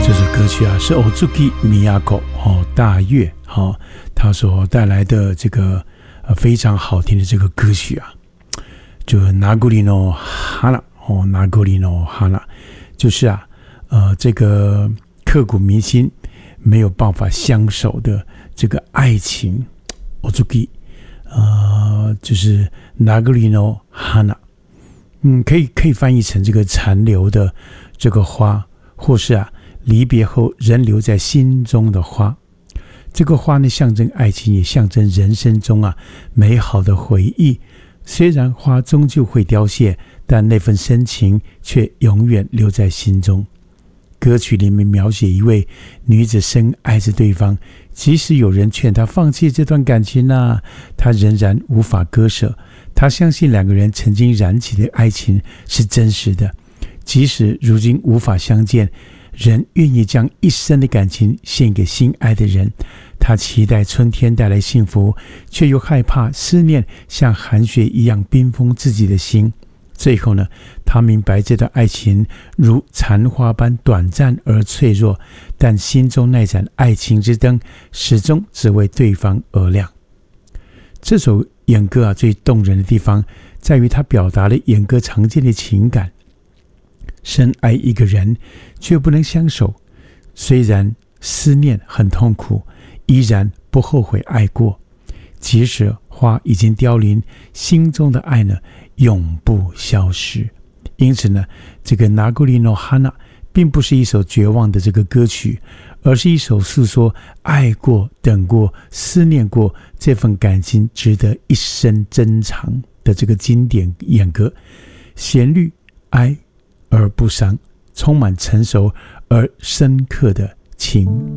这首歌曲啊，是 Ozuki Miyako 大月他所带来的这个非常好听的这个歌曲啊，就 Naguri no Hana Naguri no Hana， 就是啊这个刻骨铭心没有办法相守的这个爱情 Ozuki 就是 Naguri no Hana， 可以翻译成这个残留的这个花，或是啊离别后仍留在心中的花。这个花呢，象征爱情，也象征人生中啊美好的回忆。虽然花终究会凋谢，但那份深情却永远留在心中。歌曲里面描写一位女子深爱着对方，即使有人劝她放弃这段感情啊，她仍然无法割舍。她相信两个人曾经燃起的爱情是真实的，即使如今无法相见，人愿意将一生的感情献给心爱的人。他期待春天带来幸福，却又害怕思念像寒雪一样冰封自己的心。最后呢，他明白这段爱情如残花般短暂而脆弱，但心中那盏爱情之灯始终只为对方而亮。这首演歌啊，最动人的地方在于它表达了演歌常见的情感。深爱一个人却不能相守，虽然思念很痛苦，依然不后悔爱过。即使花已经凋零，心中的爱呢永不消失。因此呢，这个 Naguri no Hana 并不是一首绝望的这个歌曲，而是一首诉说爱过、等过、思念过，这份感情值得一生珍藏的这个经典演歌。旋律哀而不伤，充满成熟而深刻的情。